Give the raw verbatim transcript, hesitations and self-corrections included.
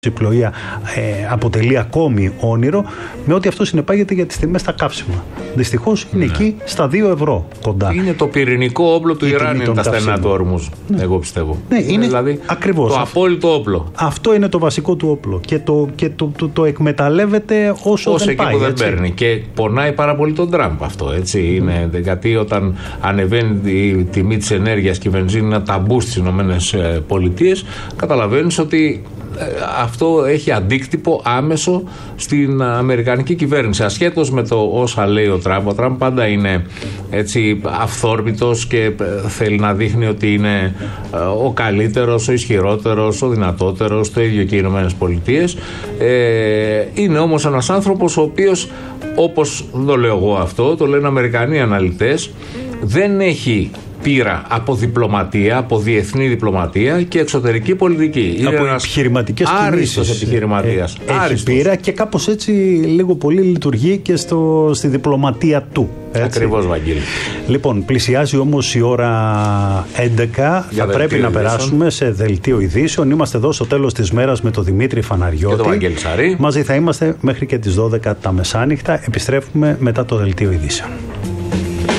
η πλοία ε, αποτελεί ακόμη όνειρο, με ό,τι αυτό συνεπάγεται για τις τιμές στα καύσιμα. Δυστυχώς είναι ναι. εκεί στα δύο ευρώ κοντά. Είναι το πυρηνικό όπλο του Ιράν, είναι τα στενά του Ορμούζ, ναι. εγώ πιστεύω. Ναι, είναι, είναι δηλαδή ακριβώς το απόλυτο όπλο. Αυτό είναι το βασικό του όπλο και το, και το, το, το εκμεταλλεύεται όσο, όσο δεν πάει. Όσο εκεί που έτσι. δεν παίρνει. Και πονάει πάρα πολύ τον Τραμπ αυτό. Έτσι. Mm. Είναι, γιατί όταν ανεβαίνει η τιμή της ενέργειας και η βενζίνη είναι ταμπού στις ΗΠΑ, καταλαβαίνεις ότι αυτό έχει αντίκτυπο άμεσο στην αμερικανική κυβέρνηση, ασχέτως με το όσα λέει ο Τραμπ. Ο Τραμπ πάντα είναι έτσι αυθόρμητος και θέλει να δείχνει ότι είναι ο καλύτερος, ο ισχυρότερος, ο δυνατότερος, το ίδιο και οι Ηνωμένες Πολιτείες. Ε, είναι όμως ένας άνθρωπος ο οποίος, όπως δεν το λέω εγώ αυτό, το λένε Αμερικανοί αναλυτές, δεν έχει πείρα από διπλωματία, από διεθνή διπλωματία και εξωτερική πολιτική. Είναι από επιχειρηματικές κινήσεις. Επιχειρηματίας. Ε, έχει πείρα και κάπως έτσι λίγο πολύ λειτουργεί και στο, στη διπλωματία του. Ακριβώς, Βαγγέλη. Λοιπόν, πλησιάζει όμως η ώρα έντεκα. Για θα πρέπει να ειδήσεων. περάσουμε σε δελτίο ειδήσεων. Είμαστε εδώ στο τέλος της μέρας με τον Δημήτρη Φαναριώτη. Και τον Βαγγέλη Σαρή. Μαζί θα είμαστε μέχρι και τις δώδεκα τα μεσάνυχτα. Επιστρέφουμε μετά το δελτίο ειδήσεων.